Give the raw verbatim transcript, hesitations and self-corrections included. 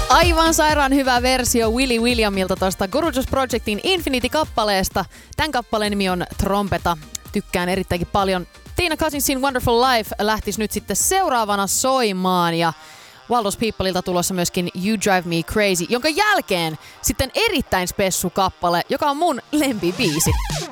Aivan sairaan hyvä versio Willy Williamilta tuosta Gorgeous Projectin Infinity-kappaleesta. Tämän kappaleen nimi on Trompeta. Tykkään erittäinkin paljon. Tina Cousinsin Wonderful Life lähtisi nyt sitten seuraavana soimaan ja Waldos Peopleilta tulossa myöskin You Drive Me Crazy, jonka jälkeen sitten erittäin spessu kappale, joka on mun lempibiisi.